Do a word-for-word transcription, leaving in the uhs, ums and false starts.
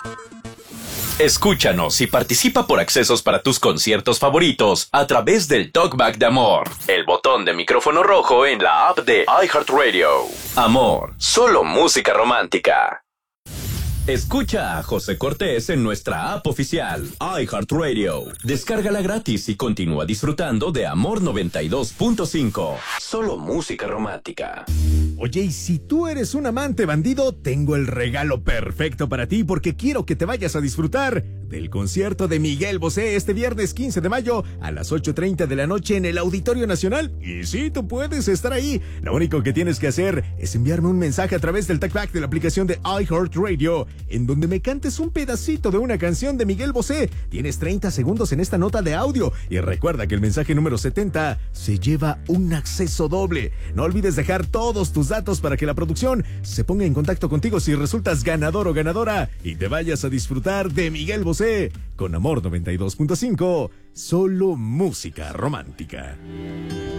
Escúchanos y participa por accesos para tus conciertos favoritos a través del Talkback de Amor, el botón de micrófono rojo en la app de iHeartRadio. Amor, solo música romántica. Escucha a José Cortés en nuestra app oficial, iHeartRadio. Descárgala gratis y continúa disfrutando de Amor noventa y dos punto cinco. Solo música romántica. Oye, y si tú eres un amante bandido, tengo el regalo perfecto para ti porque quiero que te vayas a disfrutar del concierto de Miguel Bosé este viernes quince de mayo a las ocho treinta de la noche en el Auditorio Nacional. Y sí, tú puedes estar ahí. Lo único que tienes que hacer es enviarme un mensaje a través del Talkback de la aplicación de iHeartRadio, en donde me cantes un pedacito de una canción de Miguel Bosé. Tienes treinta segundos en esta nota de audio. Y recuerda que el mensaje número setenta se lleva un acceso doble. No olvides dejar todos tus datos para que la producción se ponga en contacto contigo si resultas ganador o ganadora y te vayas a disfrutar de Miguel Bosé con Amor noventa y dos punto cinco, solo música romántica.